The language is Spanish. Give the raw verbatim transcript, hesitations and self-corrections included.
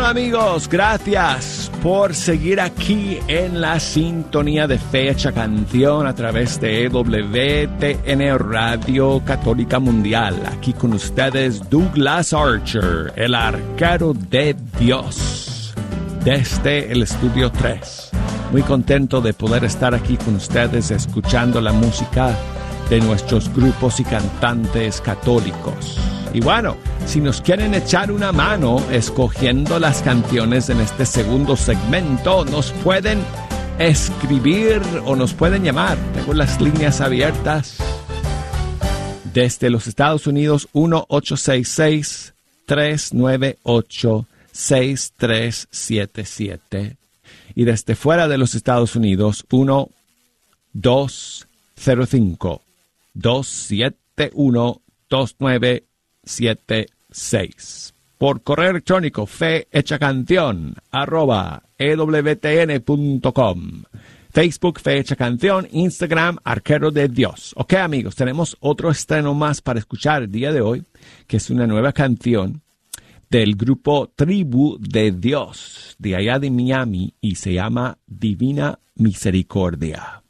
Bueno, amigos, gracias por seguir aquí en la sintonía de Fecha Canción a través de W T N Radio Católica Mundial. Aquí con ustedes Douglas Archer, el arquero de Dios, desde el Estudio tres. Muy contento de poder estar aquí con ustedes escuchando la música de nuestros grupos y cantantes católicos. Y bueno, si nos quieren echar una mano escogiendo las canciones en este segundo segmento, nos pueden escribir o nos pueden llamar. Tengo las líneas abiertas. Desde los Estados Unidos, uno ocho seis seis, tres nueve ocho, seis tres siete siete. Y desde fuera de los Estados Unidos, uno dos cero cinco, dos siete uno, dos nueve siete seis. Por correo electrónico fehechacanción arroba ewtn punto com. Facebook Fecha Canción, Instagram Arquero de Dios. Ok, amigos, tenemos otro estreno más para escuchar el día de hoy, que es una nueva canción del grupo Tribu de Dios de allá de Miami y se llama Divina Misericordia.